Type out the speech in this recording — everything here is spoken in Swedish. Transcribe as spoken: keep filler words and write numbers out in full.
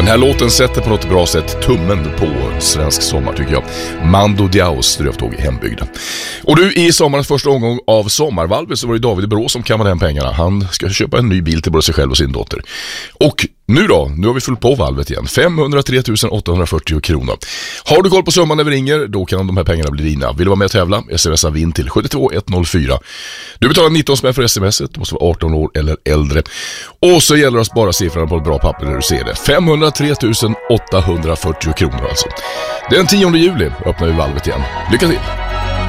Den här låten sätter på något bra sätt tummen på svensk sommar tycker jag. Mando Diaos strövtåg i hembygden. Och du, i sommarens första omgång av Sommarvalvet så var det David i Brå som kammade hem pengarna. Han ska köpa en ny bil till både sig själv och sin dotter. Och nu då, nu har vi fullt på valvet igen. femhundratre tusen åttahundrafyrtio kronor. Har du koll på summan när vi ringer, då kan de här pengarna bli dina. Vill du vara med och tävla? Smsa vinn till sju två ett noll fyra. Du betalar nitton spänn för smset, du måste vara arton år eller äldre. Och så gäller det att spara siffrorna på ett bra papper när du ser det. femhundratre tusen åttahundrafyrtio kronor alltså. Den tionde juli öppnar vi valvet igen. Lycka till!